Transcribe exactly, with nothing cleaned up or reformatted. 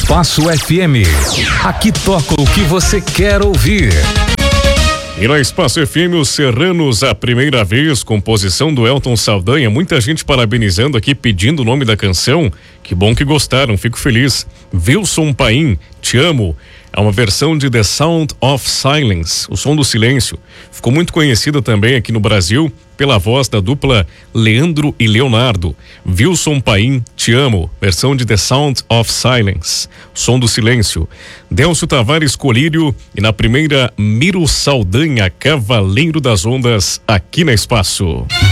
Espaço F M. Aqui toca o que você quer ouvir. E na Espaço F M, os Serranos, a primeira vez, composição do Elton Saldanha. Muita gente parabenizando aqui, pedindo o nome da canção. Que bom que gostaram, fico feliz. Wilson Paim, Te Amo. É uma versão de The Sound of Silence, o som do silêncio. Ficou muito conhecida também aqui no Brasil pela voz da dupla Leandro e Leonardo. Wilson Paim, Te Amo, versão de The Sound of Silence, som do silêncio. Délcio Tavares Colírio e na primeira Miro Saldanha, Cavaleiro das Ondas, aqui na Espaço.